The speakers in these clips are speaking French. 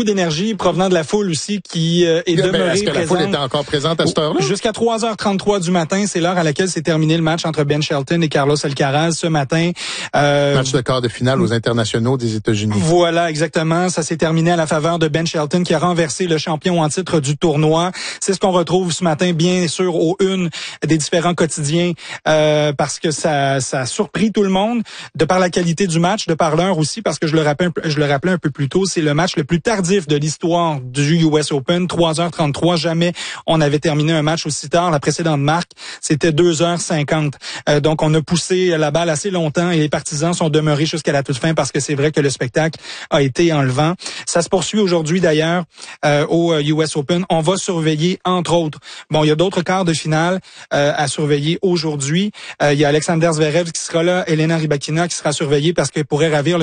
beaucoup d'énergie provenant de la foule aussi qui est demeurée Est-ce que la foule était encore présente à cette heure-là? Jusqu'à 3h33 du matin, c'est l'heure à laquelle s'est terminé le match entre Ben Shelton et Carlos Alcaraz ce matin. Match de quart de finale aux internationaux des États-Unis. Voilà, exactement. Ça s'est terminé à la faveur de Ben Shelton qui a renversé le champion en titre du tournoi. C'est ce qu'on retrouve ce matin, bien sûr, aux unes des différents quotidiens, parce que ça a surpris tout le monde, de par la qualité du match, de par l'heure aussi, parce que je le rappelais un peu plus tôt, c'est le match le plus tardif de l'histoire du US Open, 3h33. Jamais on avait terminé un match aussi tard. La précédente marque, c'était 2h50. Donc, on a poussé la balle assez longtemps et les partisans sont demeurés jusqu'à la toute fin parce que c'est vrai que le spectacle a été enlevant. Ça se poursuit aujourd'hui d'ailleurs au US Open. On va surveiller, entre autres, il y a d'autres quarts de finale à surveiller aujourd'hui. Il y a Alexander Zverev qui sera là, Elena Rybakina qui sera surveillée parce qu'elle pourrait ravir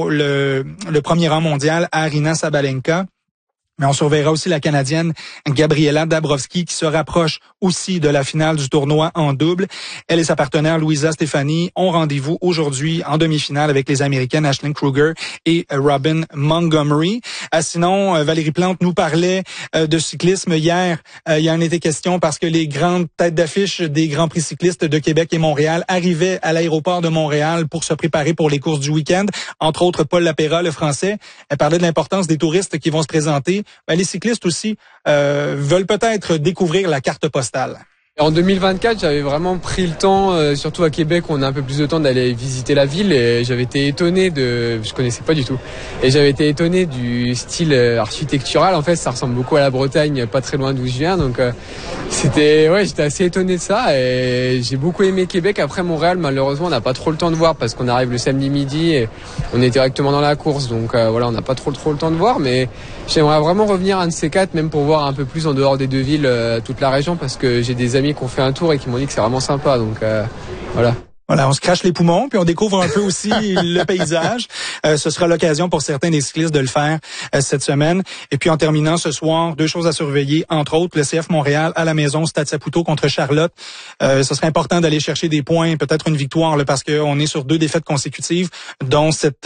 le premier rang mondial à Aryna Sabalenka. Mais on surveillera aussi la Canadienne Gabriela Dabrowski qui se rapproche aussi de la finale du tournoi en double. Elle et sa partenaire Louisa Stefani ont rendez-vous aujourd'hui en demi-finale avec les Américaines Ashlyn Kruger et Robin Montgomery. Sinon, Valérie Plante nous parlait de cyclisme hier. Il y en était question parce que les grandes têtes d'affiche des Grands Prix cyclistes de Québec et Montréal arrivaient à l'aéroport de Montréal pour se préparer pour les courses du week-end. Entre autres, Paul Lapéra, le Français, elle parlait de l'importance des touristes qui vont se présenter. Les cyclistes aussi veulent peut-être découvrir la carte postale. En 2024, j'avais vraiment pris le temps, surtout à Québec, on a un peu plus de temps d'aller visiter la ville et j'avais été étonné je connaissais pas du tout. Et j'avais été étonné du style architectural. En fait, ça ressemble beaucoup à la Bretagne, pas très loin d'où je viens. Donc, j'étais assez étonné de ça et j'ai beaucoup aimé Québec. Après Montréal, malheureusement, on n'a pas trop le temps de voir parce qu'on arrive le samedi midi et on est directement dans la course. Donc, on n'a pas trop le temps de voir, mais j'aimerais vraiment revenir à un de ces quatre, même pour voir un peu plus en dehors des deux villes, toute la région, parce que j'ai des amis qui ont fait un tour et qui m'ont dit que c'est vraiment sympa. Donc, voilà. Voilà, on se crache les poumons, puis on découvre un peu aussi le paysage. Ce sera l'occasion pour certains des cyclistes de le faire cette semaine. Et puis en terminant ce soir, deux choses à surveiller, entre autres le CF Montréal à la maison, Stade Saputo contre Charlotte. Ce serait important d'aller chercher des points, peut-être une victoire, là, parce qu'on est sur 2 défaites consécutives, dont cette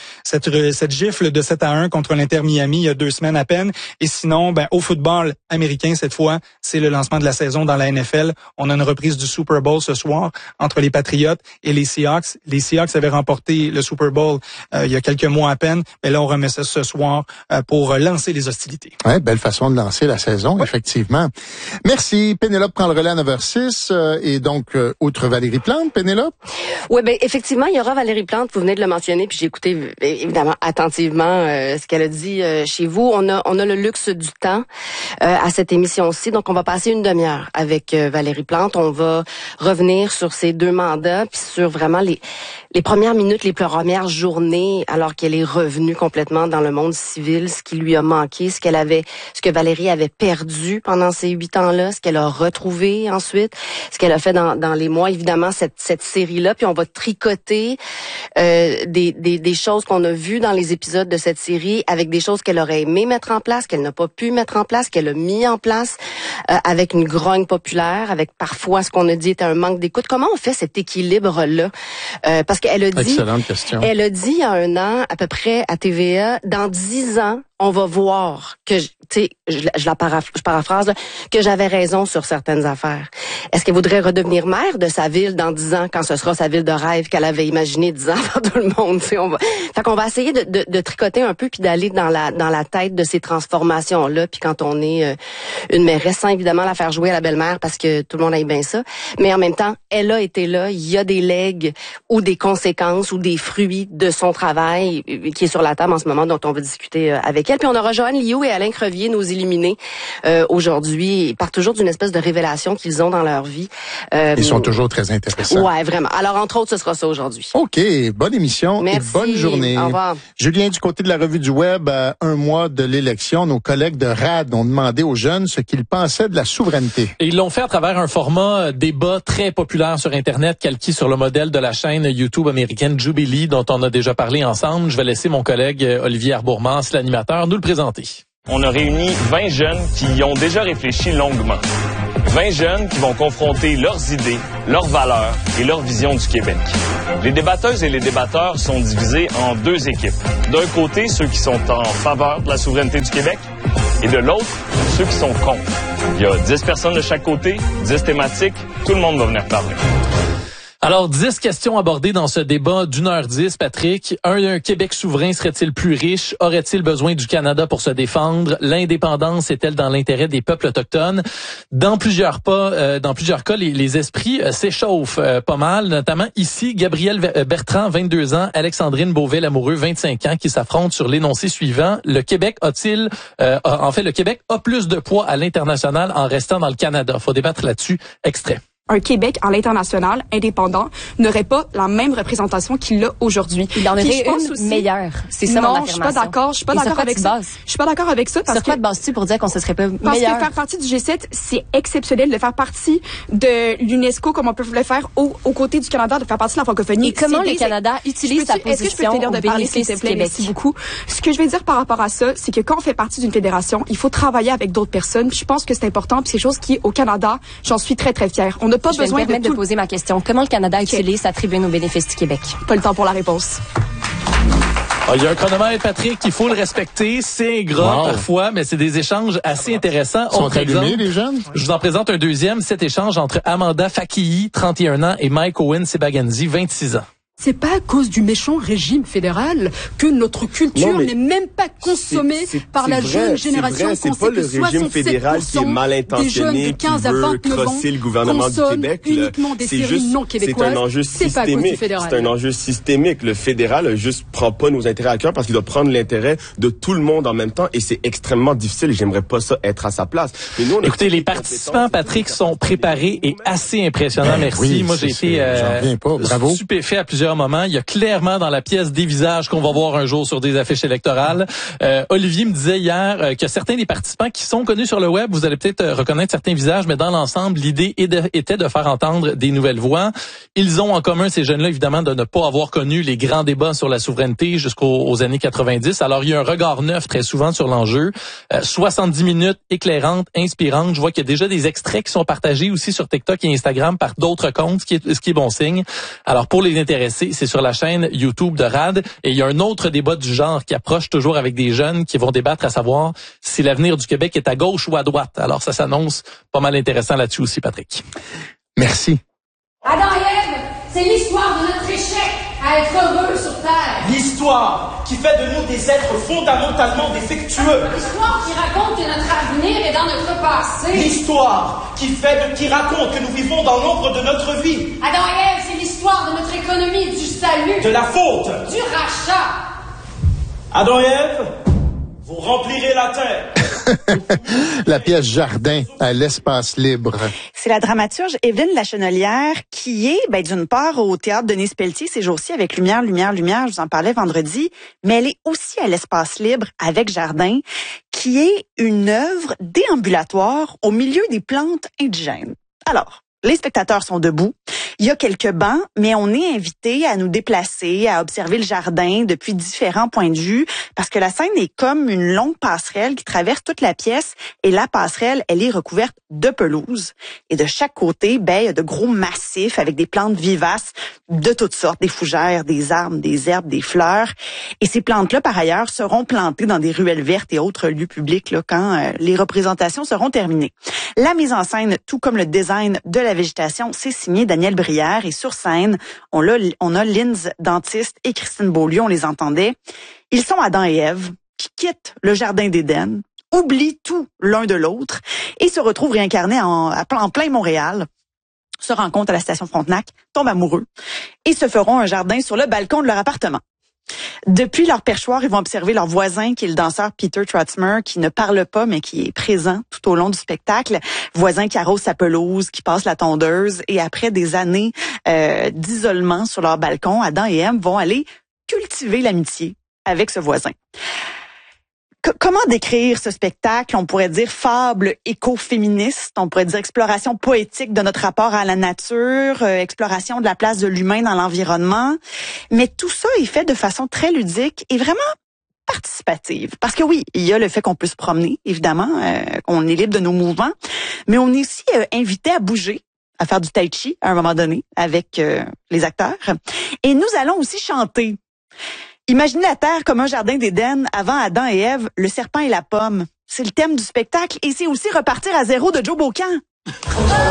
gifle de 7-1 contre l'Inter Miami il y a 2 semaines à peine. Et sinon, au football américain cette fois, c'est le lancement de la saison dans la NFL. On a une reprise du Super Bowl ce soir entre les Patriots et les Seahawks. Les Seahawks avaient remporté le Super Bowl il y a quelques mois à peine, mais là on remet ça ce soir pour lancer les hostilités. Ouais, belle façon de lancer la saison, ouais. Effectivement. Merci. Pénélope prend le relais à 9h06 et donc outre Valérie Plante, Pénélope? Oui, effectivement, il y aura Valérie Plante, vous venez de le mentionner, puis j'ai écouté évidemment attentivement ce qu'elle a dit chez vous. On a le luxe du temps à cette émission-ci, donc on va passer une demi-heure avec Valérie Plante. On va revenir sur ses 2 mandats, puis sur vraiment les premières minutes, les premières journées, alors qu'elle est revenue complètement dans le monde civil, ce qui lui a manqué, ce que Valérie avait perdu pendant ces 8 ans-là, ce qu'elle a retrouvé ensuite, ce qu'elle a fait dans les mois, évidemment, cette série-là, puis on va tricoter des choses qu'on a vues dans les épisodes de cette série avec des choses qu'elle aurait aimé mettre en place, qu'elle n'a pas pu mettre en place, qu'elle a mis en place avec une grogne populaire, avec parfois ce qu'on a dit était un manque d'écoute. Comment on fait cet équilibre-là? Parce qu'elle a dit... Excellente question. Elle a dit il y a 1 an, à peu près, à TVA, dans 10 ans, on va voir que, je paraphrase, là, que j'avais raison sur certaines affaires. Est-ce qu'elle voudrait redevenir maire de sa ville dans 10 ans, quand ce sera sa ville de rêve qu'elle avait imaginé 10 ans avant tout le monde? Fait qu'on va essayer de tricoter un peu puis d'aller dans la tête de ces transformations-là. Puis quand on est une mairesse, sans évidemment la faire jouer à la belle-mère parce que tout le monde aime bien ça. Mais en même temps, elle a été là. Il y a des legs ou des conséquences ou des fruits de son travail qui est sur la table en ce moment, dont on va discuter avec elle. Puis on aura Joanne Liu et Alain Crevier, nos éliminés, aujourd'hui. Ils partent toujours d'une espèce de révélation qu'ils ont dans leur vie. Ils sont toujours très intéressants. Ouais, vraiment. Alors, entre autres, ce sera ça aujourd'hui. OK. Bonne émission. Merci. Et bonne journée. Au revoir. Julien, du côté de la revue du Web, à 1 mois de l'élection, nos collègues de RAD ont demandé aux jeunes ce qu'ils pensaient de la souveraineté. Et ils l'ont fait à travers un format débat très populaire sur Internet, calqué sur le modèle de la chaîne YouTube américaine Jubilee, dont on a déjà parlé ensemble. Je vais laisser mon collègue Olivier Arbourmans, l'animateur, nous le présenter. On a réuni 20 jeunes qui y ont déjà réfléchi longuement. 20 jeunes qui vont confronter leurs idées, leurs valeurs et leur vision du Québec. Les débatteuses et les débatteurs sont divisés en deux équipes. D'un côté, ceux qui sont en faveur de la souveraineté du Québec et de l'autre, ceux qui sont contre. Il y a 10 personnes de chaque côté, 10 thématiques, tout le monde va venir parler. Alors, 10 questions abordées dans ce débat d'1h10, Patrick. Un Québec souverain serait-il plus riche? Aurait-il besoin du Canada pour se défendre? L'indépendance est-elle dans l'intérêt des peuples autochtones? Dans plusieurs cas, les esprits s'échauffent pas mal, notamment ici, Gabriel Bertrand, 22 ans, Alexandrine Beauvais-Lamoureux, 25 ans, qui s'affrontent sur l'énoncé suivant. Le Québec le Québec a plus de poids à l'international en restant dans le Canada. Faut débattre là-dessus. Extrait. Un Québec à l'international, indépendant, n'aurait pas la même représentation qu'il a aujourd'hui. Il en aurait une meilleure. C'est ça mon affirmation. Non, je suis pas d'accord. Je suis pas d'accord avec ça. Je suis pas d'accord avec ça parce que... Sur quoi te bases-tu pour dire qu'on se serait pas meilleur? Parce que faire partie du G7, c'est exceptionnel. De faire partie de l'UNESCO, comme on peut le faire aux côtés du Canada, de faire partie de la francophonie. Et comment le Canada utilise sa position? Est-ce que je peux finir de parler, s'il te plaît? Merci beaucoup. Ce que je vais dire par rapport à ça, c'est que quand on fait partie d'une fédération, il faut travailler avec d'autres personnes. Puis je pense que c'est important. Puis c'est chose qui, au Canada, j'en suis très, très fière. On n'a pas besoin de poser ma question. Comment le Canada utilise sa tribune au bénéfice du Québec? Pas le temps pour la réponse. Il y a un chronomètre, Patrick, il faut le respecter. C'est ingrat parfois, mais c'est des échanges assez intéressants. Ils sont allumés, les jeunes? Je vous en présente un deuxième. Cet échange entre Amanda Fakihi, 31 ans, et Mike Owen Sebaganzi, 26 ans. C'est pas à cause du méchant régime fédéral que notre culture n'est même pas consommée par la jeune génération. C'est pas le régime fédéral qui est mal intentionné, qui veut crosser le gouvernement du Québec. C'est juste, c'est un enjeu systémique. C'est un enjeu systémique. Le fédéral juste prend pas nos intérêts à cœur parce qu'il doit prendre l'intérêt de tout le monde en même temps et c'est extrêmement difficile et j'aimerais pas ça être à sa place. Mais nous, écoutez, les participants, Patrick, sont préparés et assez impressionnants. Merci. Oui, moi, j'ai été stupéfait à plusieurs moments. Il y a clairement dans la pièce des visages qu'on va voir un jour sur des affiches électorales. Olivier me disait hier que certains des participants qui sont connus sur le web, vous allez peut-être reconnaître certains visages, mais dans l'ensemble, l'idée était de faire entendre des nouvelles voix. Ils ont en commun, ces jeunes-là, évidemment, de ne pas avoir connu les grands débats sur la souveraineté jusqu'aux années 90. Alors, il y a un regard neuf très souvent sur l'enjeu. 70 minutes éclairantes, inspirantes. Je vois qu'il y a déjà des extraits qui sont partagés aussi sur TikTok et Instagram par d'autres comptes, ce qui est bon signe. Alors, pour les intéressés, c'est sur la chaîne YouTube de RAD. Et il y a un autre débat du genre qui approche toujours avec des jeunes qui vont débattre à savoir si l'avenir du Québec est à gauche ou à droite. Alors, ça s'annonce pas mal intéressant là-dessus aussi, Patrick. Merci. Adam et Ève, c'est l'histoire de notre échec à être heureux sur Terre. L'histoire qui fait de nous des êtres fondamentalement défectueux. L'histoire qui raconte que notre avenir est dans notre passé. L'histoire qui raconte que nous vivons dans l'ombre de notre vie. Adam et Ève, c'est l'histoire de notre économie, du salut. De la faute. Du rachat. Adam et Ève, vous remplirez la terre. La pièce Jardin à l'espace libre. C'est la dramaturge Evelyne Lachenelière qui est, d'une part, au théâtre Denise Pelletier ces jours-ci avec Lumière, je vous en parlais vendredi, mais elle est aussi à l'espace libre avec Jardin, qui est une œuvre déambulatoire au milieu des plantes indigènes. Alors, les spectateurs sont debout. Il y a quelques bancs, mais on est invité à nous déplacer, à observer le jardin depuis différents points de vue, parce que la scène est comme une longue passerelle qui traverse toute la pièce, et la passerelle, elle est recouverte de pelouse. Et de chaque côté, il y a de gros massifs avec des plantes vivaces de toutes sortes, des fougères, des arbres, des herbes, des fleurs. Et ces plantes-là, par ailleurs, seront plantées dans des ruelles vertes et autres lieux publics quand les représentations seront terminées. La mise en scène, tout comme le design de la végétation, c'est signé Daniel Brière. Et sur scène, on a Linz Dentiste et Christine Beaulieu, on les entendait. Ils sont Adam et Ève qui quittent le jardin d'Éden, oublient tout l'un de l'autre et se retrouvent réincarnés en plein Montréal, se rencontrent à la station Frontenac, tombent amoureux et se feront un jardin sur le balcon de leur appartement. Depuis leur perchoir, ils vont observer leur voisin, qui est le danseur Peter Trotzmer, qui ne parle pas, mais qui est présent tout au long du spectacle. Voisin qui arrose sa pelouse, qui passe la tondeuse. Et après des années d'isolement sur leur balcon, Adam et Ève vont aller cultiver l'amitié avec ce voisin. Comment décrire ce spectacle? On pourrait dire fable écoféministe, on pourrait dire exploration poétique de notre rapport à la nature, exploration de la place de l'humain dans l'environnement. Mais tout ça est fait de façon très ludique et vraiment participative. Parce que oui, il y a le fait qu'on peut se promener, évidemment, qu'on est libre de nos mouvements, mais on est aussi invité à bouger, à faire du tai chi à un moment donné avec les acteurs. Et nous allons aussi chanter. Imaginez la Terre comme un jardin d'Éden avant Adam et Ève, le serpent et la pomme. C'est le thème du spectacle et c'est aussi repartir à zéro de Joe Bocan.